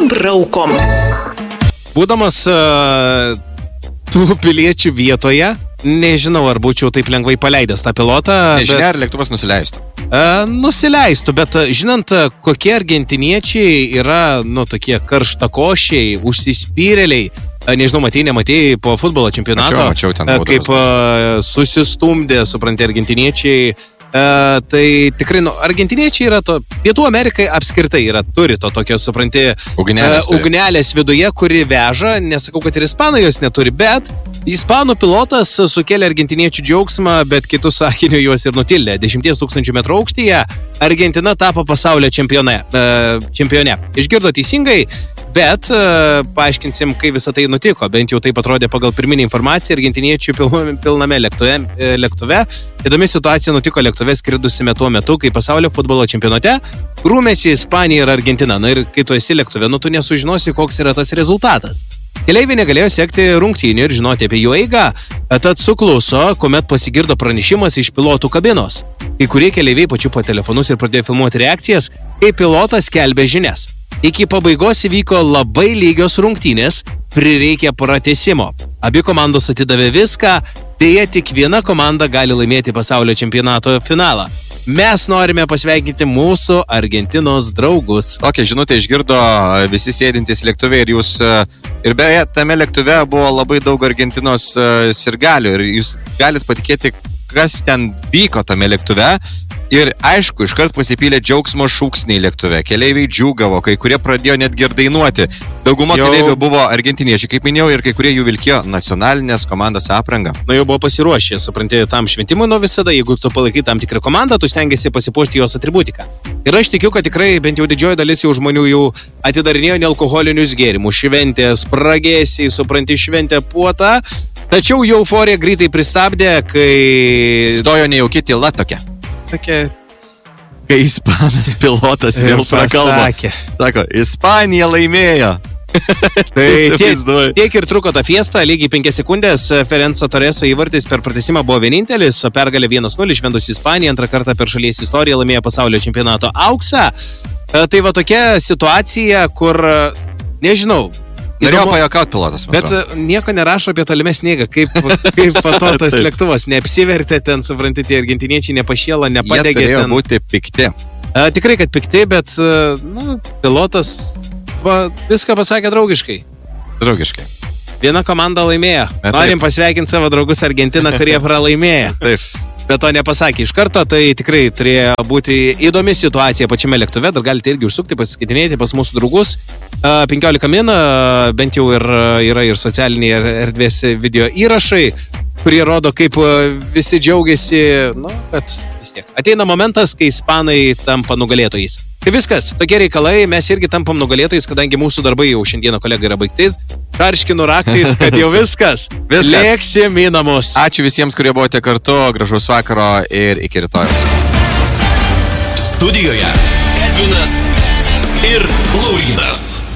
pabraukom. Būdamas tų piliečių vietoje, nežinau, ar būčiau taip lengvai paleidęs tą pilotą. Nežinia, ar lėktuvas nusileistų. Nusileistų, bet žinant, kokie argentiniečiai yra, tokie karštakošiai, užsispyrėliai, nežinau, nematėjai po futbolo čempionato, mačiau ten kaip susistumdė, supranti, argentiniečiai. Tai tikrai, argentiniečiai yra to, Pietų Amerikai apskritai turi to tokio, supranti, ugnelės viduje, kuri veža, nesakau, kad ir ispanai jos neturi, bet ispanų pilotas sukėlė argentiniečių džiaugsmą, bet kitų sakinių juos ir nutildė. 10 000 metrų aukštyje Argentina tapo pasaulio čempione. Išgirdo teisingai, bet paaiškinsim, kai visą tai nutiko. Bent jau taip atrodė pagal pirminį informaciją argentiniečių pilname lėktuve. Įdomi situacija nutiko lėktuve skridusime tuo metu, kai pasaulio futbolo čempionate grūmėsi Ispanija ir Argentina. Na ir kai tu esi lėktuve, tu nesužinosi, koks yra tas rezultatas. Keleiviai negalėjo sekti rungtynių ir žinoti apie jų eigą, tad sukluso, kuomet pasigirdo pranešimas iš pilotų kabinos. Kai kurie keleiviai pačiupo telefonus ir pradėjo filmuoti reakcijas, kai pilotas skelbė žinias. Iki pabaigos įvyko labai lygios rungtynės, prireikė pratęsimo. Abi komandos atidavė viską, deja tik viena komanda gali laimėti pasaulio čempionato finalą. Mes norime pasveikinti mūsų Argentinos draugus. Tokią žinutę išgirdo visi sėdintys lėktuve ir jūs, ir beje, tame lėktuve buvo labai daug Argentinos sirgalių ir jūs galit patikėti, kas ten vyko tame lėktuve. Ir aišku, iškart pasipylė džiaugsmo šūksniai lėktuve. Keleiviai džiūgavo, kai kurie pradėjo netgi ir dainuoti. Dauguma keleivių buvo argentiniečiai, kaip minėjau, ir kai kurie jų vilkėjo nacionalinės komandos aprangą. Jau buvo pasiruošę, suprantėjau, tam šventimui visada, jeigu tu palaikai tam tikrą komandą, tu stengiasi pasipuošti jos atributiką. Ir aš tikiu, kad tikrai bent jau didžioji dalis jau žmonių jau atidarinėjo nealkoholinius gėrimus, šventė, spragėsiai, supranti, šventė puotą. Tačiau jau euforija greitai pristabdė, kai... Stojo nejauki tyla tokia. Kai ispanas pilotas vėl prakalbo. Sako, Ispanija laimėjo. Tai tiek ir truko ta fiesta, lygiai 5 sekundės. Ferenco Torreso įvartis per pratęsimą buvo vienintelis, o pergalė 1-0 išvendus Ispaniją, antrą kartą per šalies istoriją laimėjo pasaulio čempionato auksą. Tai va tokia situacija, kur, nežinau, norėjo pajuokauti pilotas. Bet nieko nerašo apie tolimesnį eigą, kaip tas lėktuvas neapsivertė ten, supranti, tie argentiniečiai nepašėlo, nepadegė. Jie turėjo būti pikti. Tikrai, kad pikti, bet pilotas viską pasakė draugiškai. Draugiškai. Viena komanda laimėjo. Norim pasveikinti savo draugus Argentiną, kurie pralaimėjo. Taip. Bet to nepasakė iš karto, tai tikrai turėjo būti įdomi situacija pačiame lėktuve, dar galite irgi užsukti, pasiskaitinėti pas mūsų draugus. 15 min, bent jau yra ir socialiniai erdvės video įrašai, kurie rodo, kaip visi džiaugiasi, bet vis tiek. Ateina momentas, kai ispanai tampa nugalėtojais. Tai viskas, tokie reikalai, mes irgi tampam nugalėtojais, kadangi mūsų darbai jau šiandieną kolega yra baigti. Šarškinu raktais, kad jau viskas. Lėksim į namus. Ačiū visiems, kurie buvote kartu, gražaus vakaro ir iki rytojaus. Studijoje Edvinas ir Laurynas.